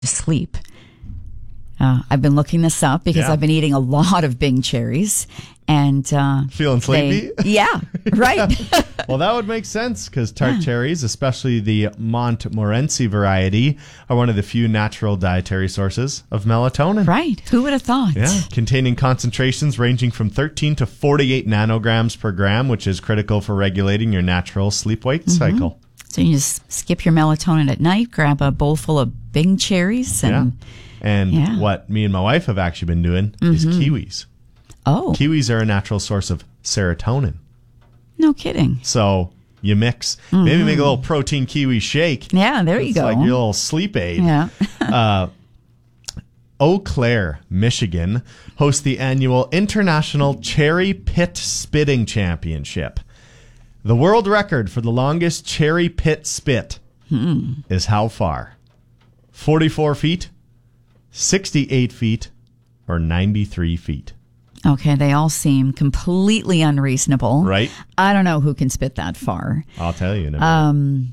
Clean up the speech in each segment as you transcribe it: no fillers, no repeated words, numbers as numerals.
to sleep. I've been looking this up because I've been eating a lot of Bing cherries. And feeling sleepy? Right. Well, that would make sense because tart cherries, especially the Montmorency variety, are one of the few natural dietary sources of melatonin. Right. Who would have thought? Yeah. Containing concentrations ranging from 13 to 48 nanograms per gram, which is critical for regulating your natural sleep-wake cycle. So you just skip your melatonin at night, grab a bowl full of Bing cherries. And what me and my wife have actually been doing is kiwis. Oh. Kiwis are a natural source of serotonin. No kidding. So you mix, maybe make a little protein kiwi shake. Yeah, there you go. It's like your little sleep aid. Yeah. Eau Claire, Michigan, hosts the annual International Cherry Pit Spitting Championship. The world record for the longest cherry pit spit is how far? 44 feet, 68 feet, or 93 feet? Okay, they all seem completely unreasonable. Right. I don't know who can spit that far. I'll tell you in a minute.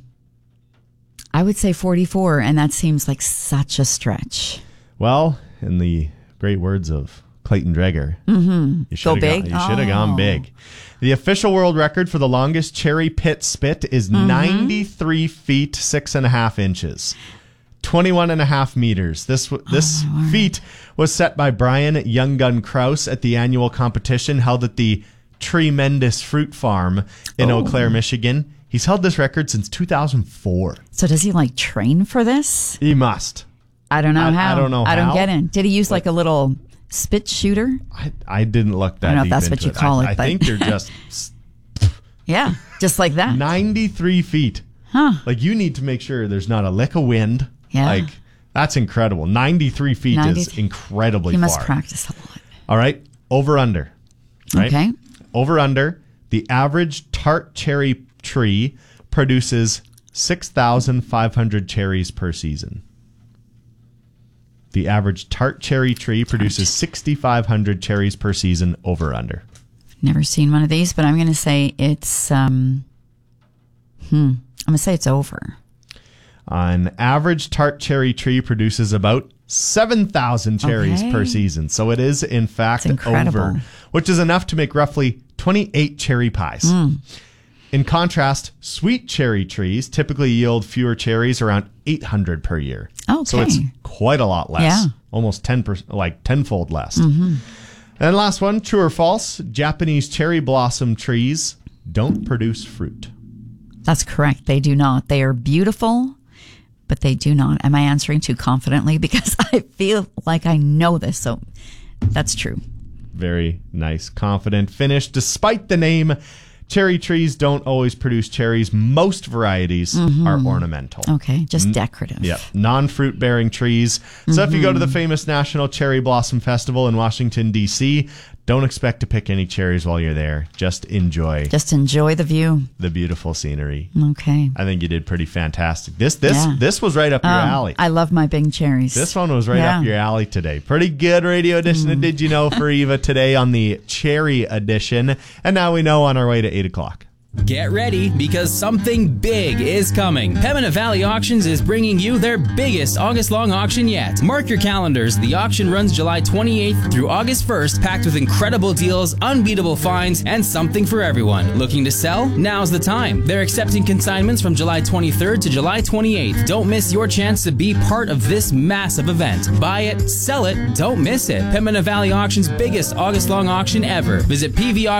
I would say 44, and that seems like such a stretch. Well, in the great words of Clayton Dreger, you should have gone big. The official world record for the longest cherry pit spit is 93 feet, 6.5 inches. 21.5 meters. This feat was set by Brian Young Gun Kraus at the annual competition held at the Tremendous Fruit Farm in Eau Claire, Michigan. He's held this record since 2004. So does he train for this? He must. I don't know how. I don't know how. I don't get it. Did he use a little spit shooter? I didn't look that deep. I don't know if that's what you call it. I think they're just... Yeah, just like that. 93 feet. Huh. You need to make sure there's not a lick of wind. Yeah. That's incredible. 93 feet is incredibly far. He must practice a lot. All right. Over under. Right? Okay. Over under. The average tart cherry tree produces 6,500 cherries per season. The average tart cherry tree produces 6,500 cherries per season. Over under. Never seen one of these, but I'm going to say it's I'm going to say it's over. An average tart cherry tree produces about 7,000 cherries per season. So it is, in fact, over, which is enough to make roughly 28 cherry pies. In contrast, sweet cherry trees typically yield fewer cherries, around 800 per year. Okay. So it's quite a lot less. Yeah. Almost 10%, tenfold less. And last one, true or false, Japanese cherry blossom trees don't produce fruit. That's correct. They do not. They are beautiful, but they do not. Am I answering too confidently? Because I feel like I know this. So that's true. Very nice, confident finish. Despite the name, cherry trees don't always produce cherries. Most varieties are ornamental. Okay, just decorative. Yep, non-fruit bearing trees. So if you go to the famous National Cherry Blossom Festival in Washington, D.C., don't expect to pick any cherries while you're there. Just enjoy. Just enjoy the view. The beautiful scenery. Okay. I think you did pretty fantastic. This was right up your alley. I love my Bing cherries. This one was right up your alley today. Pretty good radio edition of Did You Know for Eva today on the Cherry Edition. And now we know on our way to 8 o'clock. Get ready, because something big is coming. Pembina Valley Auctions is bringing you their biggest August-long auction yet. Mark your calendars. The auction runs July 28th through August 1st, packed with incredible deals, unbeatable finds, and something for everyone. Looking to sell? Now's the time. They're accepting consignments from July 23rd to July 28th. Don't miss your chance to be part of this massive event. Buy it, sell it, don't miss it. Pembina Valley Auction's biggest August-long auction ever. Visit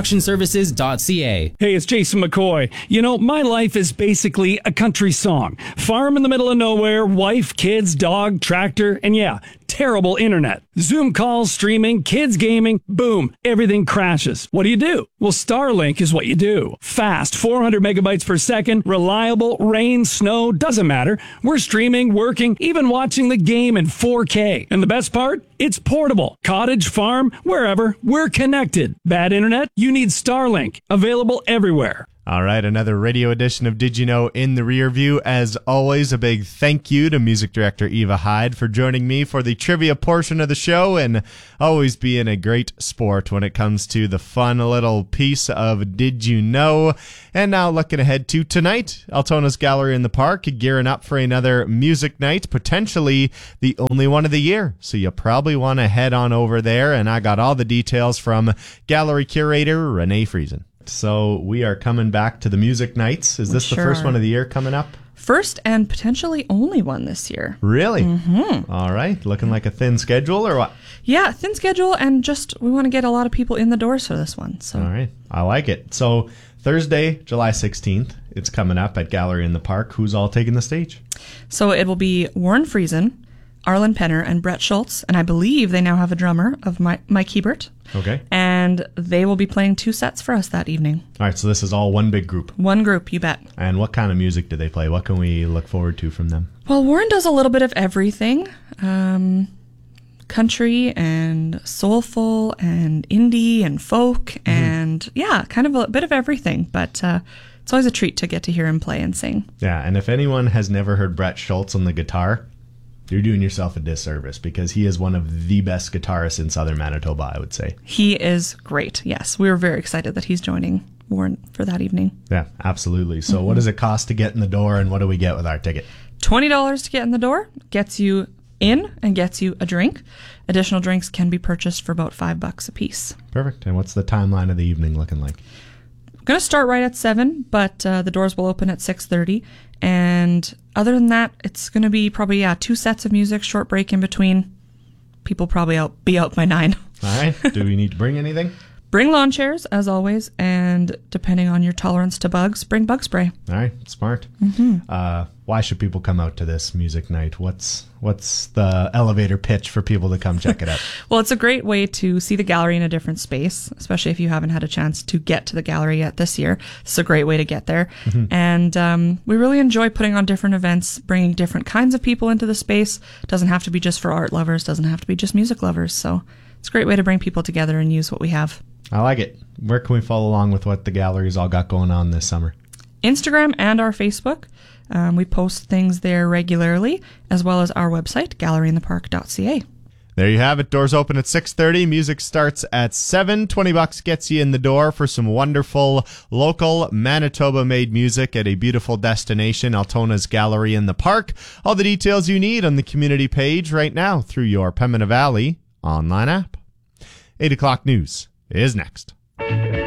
pvauctionservices.ca. Hey, it's Jason McCoy. You know, my life is basically a country song. Farm in the middle of nowhere, wife, kids, dog, tractor, and yeah, terrible internet. Zoom calls, streaming, kids gaming, boom, everything crashes. What do? Well, Starlink is what you do. Fast, 400 megabytes per second, reliable, rain, snow, doesn't matter. We're streaming, working, even watching the game in 4K. And the best part? It's portable. Cottage, farm, wherever, we're connected. Bad internet? You need Starlink. Available everywhere. All right, another radio edition of Did You Know in the Rear View. As always, a big thank you to music director Eva Hyde for joining me for the trivia portion of the show, and always being a great sport when it comes to the fun little piece of Did You Know. And now looking ahead to tonight, Altona's Gallery in the Park, gearing up for another music night, potentially the only one of the year. So you probably want to head on over there, and I got all the details from gallery curator Renee Friesen. So we are coming back to the music nights. Is this the first one of the year coming up? First and potentially only one this year. Really? Mm-hmm. All right. Looking like a thin schedule or what? Yeah, thin schedule, and just we want to get a lot of people in the doors for this one. So. All right. I like it. So Thursday, July 16th, it's coming up at Gallery in the Park. Who's all taking the stage? So it will be Warren Friesen, Arlen Penner, and Brett Schultz, and I believe they now have a drummer of Mike Hebert. Okay. And they will be playing 2 sets for us that evening. All right, so this is all one big group. One group, you bet. And what kind of music do they play? What can we look forward to from them? Well, Warren does a little bit of everything. Country and soulful and indie and folk and, yeah, kind of a bit of everything. But it's always a treat to get to hear him play and sing. Yeah, and if anyone has never heard Brett Schultz on the guitar, you're doing yourself a disservice because he is one of the best guitarists in southern Manitoba, I would say. He is great, yes. We were very excited that he's joining Warren for that evening. Yeah, absolutely. So what does it cost to get in the door, and what do we get with our ticket? $20 to get in the door, gets you in and gets you a drink. Additional drinks can be purchased for about $5 a piece. Perfect. And what's the timeline of the evening looking like? Going to start right at 7, but the doors will open at 6:30. And other than that, it's going to be probably 2 sets of music, short break in between. People probably be out by 9. All right. Do we need to bring anything? Bring lawn chairs, as always, and depending on your tolerance to bugs, bring bug spray. All right, smart. Why should people come out to this music night? What's the elevator pitch for people to come check it out? Well, it's a great way to see the gallery in a different space, especially if you haven't had a chance to get to the gallery yet this year. It's a great way to get there. And we really enjoy putting on different events, bringing different kinds of people into the space. It doesn't have to be just for art lovers, doesn't have to be just music lovers. So it's a great way to bring people together and use what we have. I like it. Where can we follow along with what the gallery's all got going on this summer? Instagram and our Facebook. We post things there regularly, as well as our website, galleryinthepark.ca. There you have it. Doors open at 6:30. Music starts at 7. $20 gets you in the door for some wonderful local Manitoba-made music at a beautiful destination, Altona's Gallery in the Park. All the details you need on the community page right now through your Pembina Valley online app. 8 o'clock news is next.